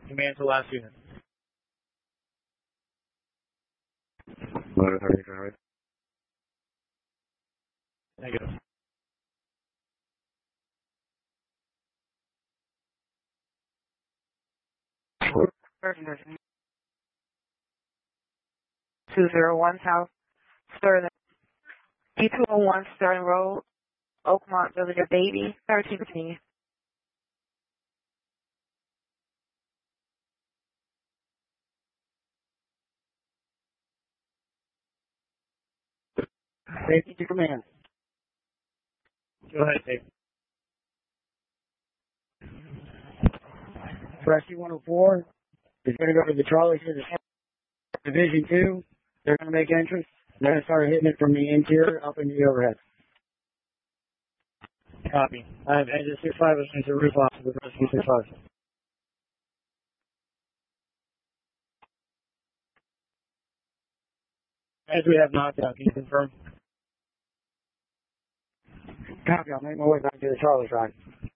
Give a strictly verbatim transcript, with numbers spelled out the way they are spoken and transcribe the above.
Command to last unit. Motor thirty, driver. Negative. two zero one South Sterling, D two oh one Sterling Road, Oakmont Village of Baby, thirteen fifteen. Safety to command. Go ahead, safety. Rescue one oh four is going to go to the trolley to the Division two. They're going to make entrance. They're going to start hitting it from the interior up into the overhead. Copy. I have engine six five into roof off with rescue six five. As we have knockdown, can you confirm? Copy. I'll make my way back to the trolley side.